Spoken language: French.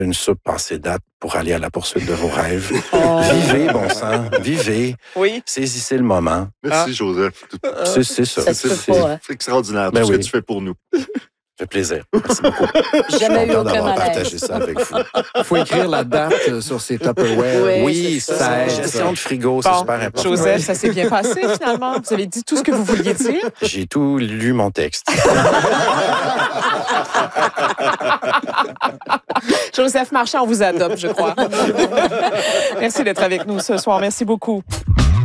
une soupe passée date pour aller à la poursuite de vos rêves. Vivez, bon sang, vivez. Oui. Saisissez le moment. Merci, Joseph. C'est ça. Ça se peut pas, hein. C'est extraordinaire, Ben tout ce oui. que tu fais pour nous. Ça fait plaisir. Merci beaucoup. Jamais eu Content aucun d'avoir malaise. partagé ça avec vous. Il faut écrire la date sur ses Tupperware. Oui, ça, ça c'est aide, la gestion ça. de frigo, c'est Bon, super important. Joseph, ça s'est bien passé finalement. Vous avez dit tout ce que vous vouliez dire. J'ai tout lu mon texte. Joseph Marchand, on vous adopte, je crois. Merci d'être avec nous ce soir. Merci beaucoup.